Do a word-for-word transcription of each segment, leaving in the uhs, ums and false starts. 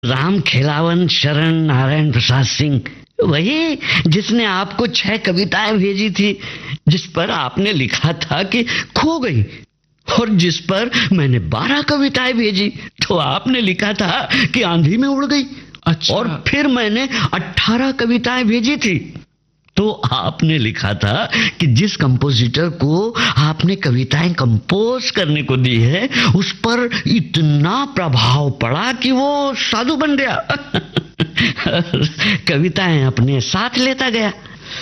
राम खिलावन शरण नारायण प्रसाद सिंह, वही जिसने आपको छह कविताएं भेजी थी, जिस पर आपने लिखा था कि खो गई, और जिस पर मैंने बारह कविताएं भेजी तो आपने लिखा था कि आंधी में उड़ गई। अच्छा। और फिर मैंने अठारह कविताएं भेजी थी तो आपने लिखा था कि जिस कंपोजिटर को आपने कविताएं कंपोज करने को दी है उस पर इतना प्रभाव पड़ा कि वो साधु बन गया। कविताएं अपने साथ लेता गया।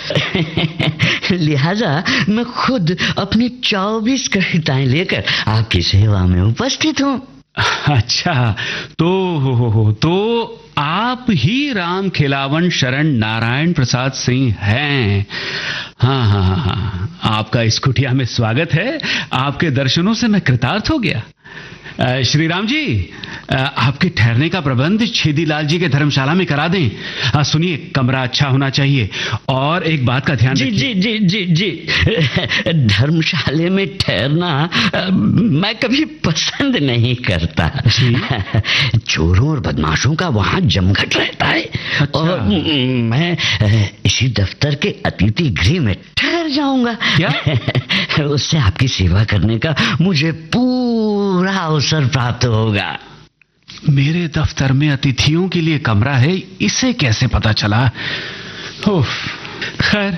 लिहाजा मैं खुद अपनी चौबीस कविताएं लेकर आपकी सेवा में उपस्थित हूँ। अच्छा, तो तो आप ही राम खिलावन शरण नारायण प्रसाद सिंह हैं। हाँ हाँ हाँ हाँ, आपका इस कुटिया में स्वागत है। आपके दर्शनों से मैं कृतार्थ हो गया। श्री राम जी, आपके ठहरने का प्रबंध छेदीलाल जी के धर्मशाला में करा दें। सुनिए, कमरा अच्छा होना चाहिए और एक बात का ध्यान रखिए। जी जी जी जी जी धर्मशाले में ठहरना मैं कभी पसंद नहीं करता। चोरों और बदमाशों का वहां जमघट रहता है। अच्छा। और मैं इसी दफ्तर के अतिथि गृह में ठहर जाऊंगा। क्या? उससे आपकी सेवा करने का मुझे पूरा अवसर प्राप्त होगा। मेरे दफ्तर में अतिथियों के लिए कमरा है, इसे कैसे पता चला? उफ, खैर।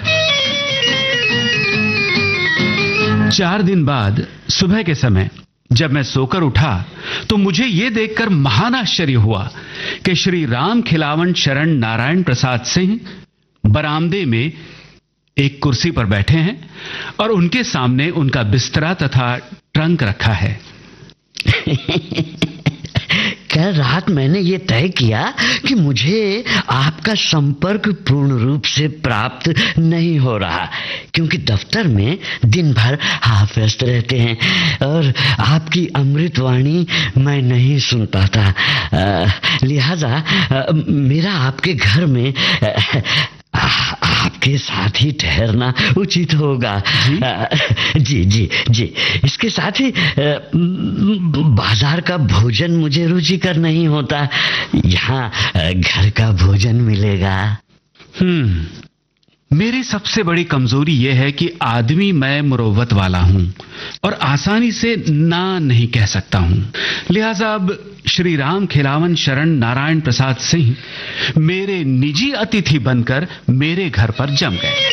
चार दिन बाद सुबह के समय जब मैं सोकर उठा तो मुझे यह देखकर महान आश्चर्य हुआ कि श्री राम खिलावन शरण नारायण प्रसाद सिंह बरामदे में एक कुर्सी पर बैठे हैं और उनके सामने उनका बिस्तरा तथा ट्रंक रखा है। कल रात मैंने ये तय किया कि मुझे आपका संपर्क पूर्ण रूप से प्राप्त नहीं हो रहा, क्योंकि दफ्तर में दिन भर आप व्यस्त रहते हैं और आपकी अमृतवाणी मैं नहीं सुन पाता। लिहाजा मेरा आपके घर में आपके साथ ही ठहरना उचित होगा। जी जी जी, जी। इसके साथ ही बाजार का भोजन मुझे रुचिकर नहीं होता, यहाँ घर का भोजन मिलेगा। हम्म मेरी सबसे बड़ी कमजोरी यह है कि आदमी मैं मुरव्वत वाला हूं और आसानी से ना नहीं कह सकता हूं। लिहाजा अब श्री राम खिलावन शरण नारायण प्रसाद सिंह मेरे निजी अतिथि बनकर मेरे घर पर जम गए।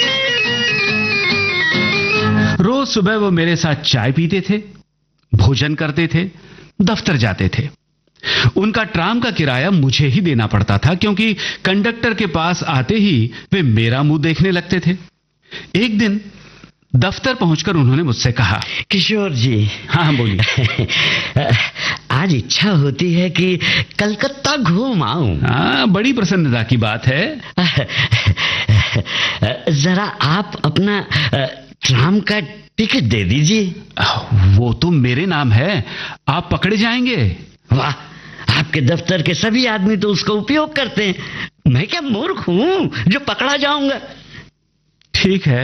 रोज सुबह वो मेरे साथ चाय पीते थे, भोजन करते थे, दफ्तर जाते थे। उनका ट्राम का किराया मुझे ही देना पड़ता था, क्योंकि कंडक्टर के पास आते ही वे मेरा मुंह देखने लगते थे। एक दिन दफ्तर पहुंचकर उन्होंने मुझसे कहा, किशोर जी। हाँ बोलिए। आज इच्छा होती है कि कलकत्ता घूम आऊं। हाँ, बड़ी प्रसन्नता की बात है। जरा आप अपना ट्राम का टिकट दे दीजिए। वो तो मेरे नाम है, आप पकड़े जाएंगे। वाह, आपके दफ्तर के सभी आदमी तो उसका उपयोग करते हैं, मैं क्या मूर्ख हूं जो पकड़ा जाऊंगा। ठीक है।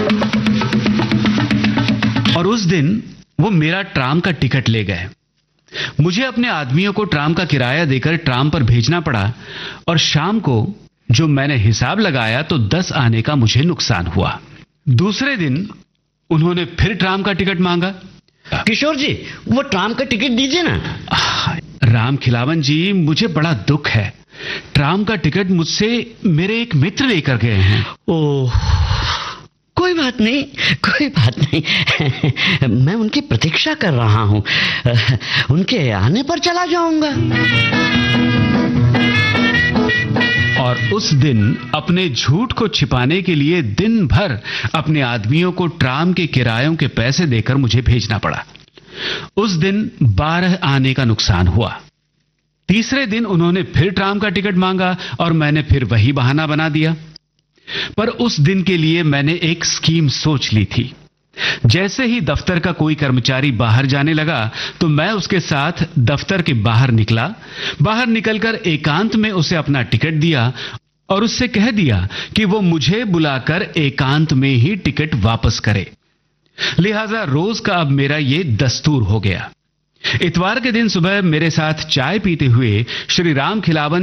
और उस दिन वो मेरा ट्राम का टिकट ले गए। मुझे अपने आदमियों को ट्राम का किराया देकर ट्राम पर भेजना पड़ा और शाम को जो मैंने हिसाब लगाया तो दस आने का मुझे नुकसान हुआ। दूसरे दिन उन्होंने फिर ट्राम का टिकट मांगा। किशोर जी, वो ट्राम का टिकट दीजिए ना। राम खिलावन जी, मुझे बड़ा दुख है। ट्राम का टिकट मुझसे मेरे एक मित्र लेकर गए हैं। ओह, कोई बात नहीं, कोई बात नहीं। मैं उनकी प्रतीक्षा कर रहा हूं, उनके आने पर चला जाऊंगा। और उस दिन अपने झूठ को छिपाने के लिए दिन भर अपने आदमियों को ट्राम के किरायों के पैसे देकर मुझे भेजना पड़ा। उस दिन बारह आने का नुकसान हुआ। तीसरे दिन उन्होंने फिर ट्राम का टिकट मांगा और मैंने फिर वही बहाना बना दिया। पर उस दिन के लिए मैंने एक स्कीम सोच ली थी। जैसे ही दफ्तर का कोई कर्मचारी बाहर जाने लगा तो मैं उसके साथ दफ्तर के बाहर निकला। बाहर निकलकर एकांत में उसे अपना टिकट दिया और उससे कह दिया कि वो मुझे बुलाकर एकांत में ही टिकट वापस करे। लिहाजा रोज का अब मेरा ये दस्तूर हो गया। इतवार के दिन सुबह मेरे साथ चाय पीते हुए श्री राम खिलावन